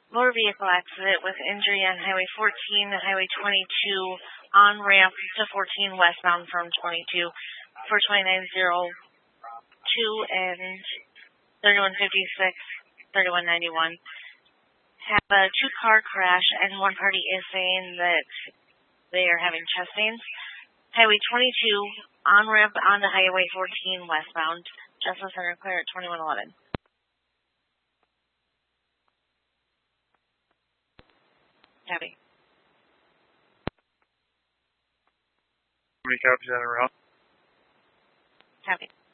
Motor vehicle accident with injury on Highway 14 and Highway 22 on ramp to 14 westbound from 22 for 2902 and 3156, 3191. Have a two-car crash, and one party is saying that they are having chest pains. Highway 22 on ramp onto Highway 14 westbound. Justice Center clear at 2111. Copy. How many copies on a route? Copy.